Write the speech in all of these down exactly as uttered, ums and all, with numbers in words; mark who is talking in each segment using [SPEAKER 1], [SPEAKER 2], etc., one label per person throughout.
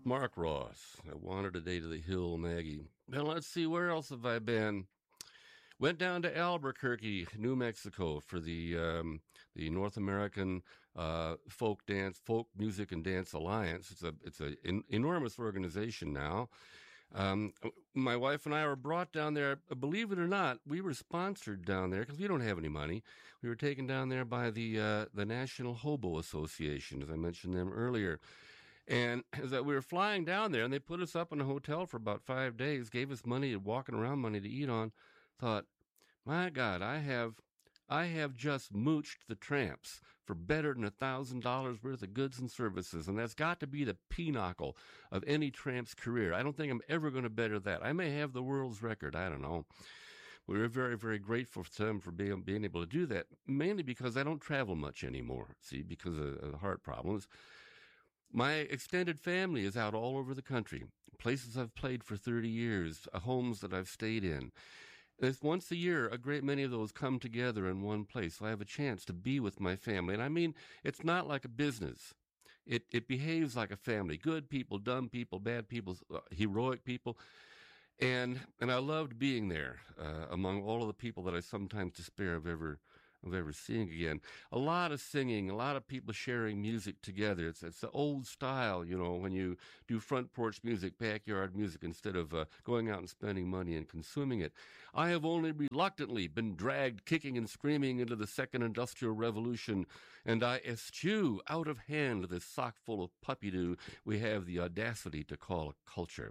[SPEAKER 1] Mark Ross. I wandered a day to the hill, Maggie. Now let's see, where else have I been? Went down to Albuquerque, New Mexico, for the um, the North American uh, Folk Dance, Folk Music and Dance Alliance. It's a it's an en- enormous organization now. Um, my wife and I were brought down there. Believe it or not, we were sponsored down there because we don't have any money. We were taken down there by the uh, the National Hobo Association, as I mentioned them earlier. And as we were flying down there, and they put us up in a hotel for about five days, gave us money, walking around money to eat on. Thought, my God, I have, I have just mooched the tramps for better than a thousand dollars worth of goods and services, and that's got to be the pinnacle of any tramp's career. I don't think I'm ever going to better that. I may have the world's record. I don't know. We were very, very grateful to them for being being able to do that, mainly because I don't travel much anymore. See, because of, of heart problems. My extended family is out all over the country, places I've played for thirty years, homes that I've stayed in. It's once a year, a great many of those come together in one place. So I have a chance to be with my family. And I mean, it's not like a business. It it behaves like a family. Good people, dumb people, bad people, uh, heroic people. And and I loved being there uh, among all of the people that I sometimes despair of ever of ever seeing again. A lot of singing, a lot of people sharing music together. It's it's the old style, you know, when you do front porch music, backyard music, instead of uh, going out and spending money and consuming it. I have only reluctantly been dragged kicking and screaming into the second industrial revolution, and I eschew out of hand this sock full of puppy-doo we have the audacity to call a culture.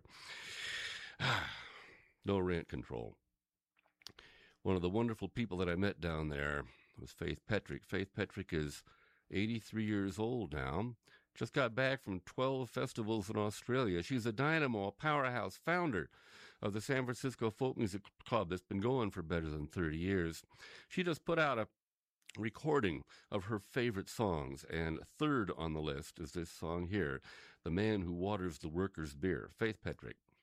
[SPEAKER 1] No rent control. One of the wonderful people that I met down there was Faith Petrick. Faith Petrick is eighty-three years old now. Just got back from twelve festivals in Australia. She's a dynamo, a powerhouse, founder of the San Francisco Folk Music Club that's been going for better than thirty years. She just put out a recording of her favorite songs, and third on the list is this song here, The Man Who Waters the Workers' Beer, Faith Petrick.